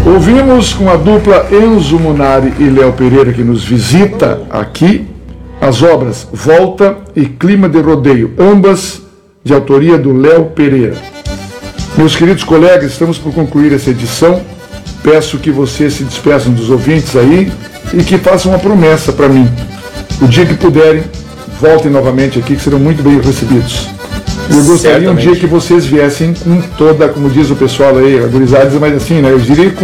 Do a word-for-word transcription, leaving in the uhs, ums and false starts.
Ouvimos com a dupla Enzo Munari e Léo Pereira, que nos visita aqui, as obras Volta e Clima de Rodeio, ambas de autoria do Léo Pereira. Meus queridos colegas, estamos por concluir essa edição. Peço que vocês se despeçam dos ouvintes aí e que façam uma promessa para mim. O dia que puderem, voltem novamente aqui, que serão muito bem recebidos. Eu gostaria Certamente. um dia que vocês viessem com toda, como diz o pessoal aí, a gurizada, mas assim, né, eu diria com